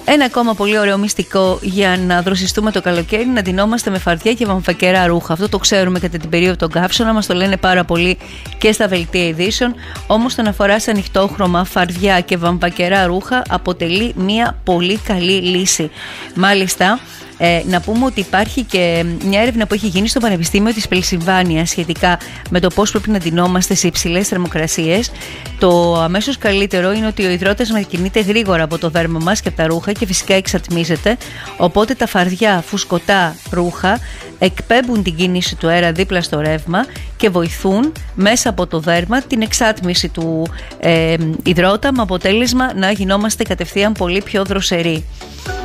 Ένα ακόμα πολύ ωραίο μυστικό για να δροσιστούμε το καλοκαίρι, να ντυνόμαστε με φαρδιά και βαμβακερά ρούχα. Αυτό το ξέρουμε κατά την περίοδο των καύσωνα, μας το λένε πάρα πολύ και στα δελτία ειδήσεων. Όμως το να φοράς ανοιχτόχρωμα, φαρδιά και βαμβακερά ρούχα αποτελεί μια πολύ καλή λύση. Μάλιστα, να πούμε ότι υπάρχει και μια έρευνα που έχει γίνει στο Πανεπιστήμιο της Πενσιλβάνιας σχετικά με το πώς πρέπει να ντυνόμαστε σε υψηλές θερμοκρασίες. Το αμέσως καλύτερο είναι ότι ο υδρότας μετακινείται γρήγορα από το δέρμα μας και από τα ρούχα και φυσικά εξατμίζεται. Οπότε τα φαρδιά, φουσκωτά ρούχα εκπέμπουν την κίνηση του αέρα δίπλα στο ρεύμα και βοηθούν μέσα από το δέρμα την εξάτμιση του υδρότα, με αποτέλεσμα να γινόμαστε κατευθείαν πολύ πιο δροσεροί.